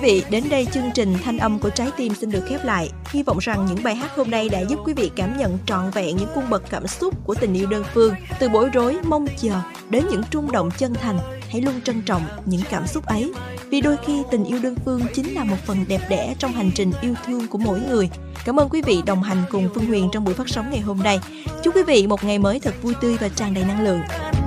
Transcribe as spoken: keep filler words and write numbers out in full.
vị, đến đây chương trình Thanh âm của trái tim xin được khép lại. Hy vọng rằng những bài hát hôm nay đã giúp quý vị cảm nhận trọn vẹn những cung bậc cảm xúc của tình yêu đơn phương. Từ bối rối, mong chờ đến những rung động chân thành, hãy luôn trân trọng những cảm xúc ấy. Vì đôi khi tình yêu đơn phương chính là một phần đẹp đẽ trong hành trình yêu thương của mỗi người. Cảm ơn quý vị đồng hành cùng Phương Huyền trong buổi phát sóng ngày hôm nay. Chúc quý vị một ngày mới thật vui tươi và tràn đầy năng lượng.